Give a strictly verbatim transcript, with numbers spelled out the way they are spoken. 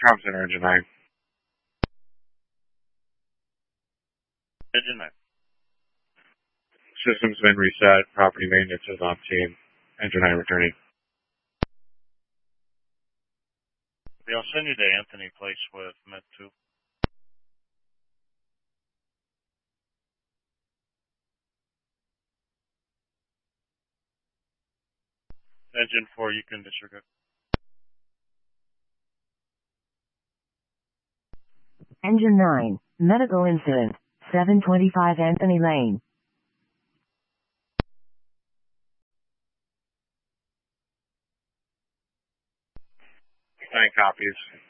Com Center, Engine nine. Engine nine. System's been reset. Property maintenance is on team. Engine nine returning. Yeah, I'll send you to Anthony Place with Met two. Engine four, you can disregard. Engine nine, medical incident, seven twenty-five Anthony Lane. Nine copies.